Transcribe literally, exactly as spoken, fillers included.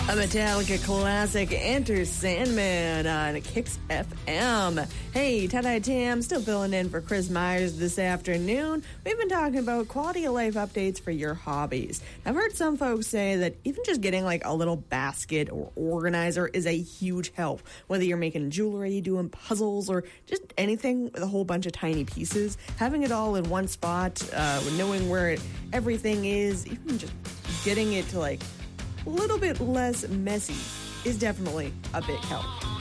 A Metallica classic, Enter Sandman on Kicks F M. Hey, Tie-Dye Tam, still filling in for Chris Myers this afternoon. We've been talking about quality of life updates for your hobbies. I've heard some folks say that even just getting like a little basket or organizer is a huge help. Whether you're making jewelry, doing puzzles, or just anything with a whole bunch of tiny pieces, having it all in one spot, uh, knowing where it, everything is, even just getting it to like a little bit less messy is definitely a big help.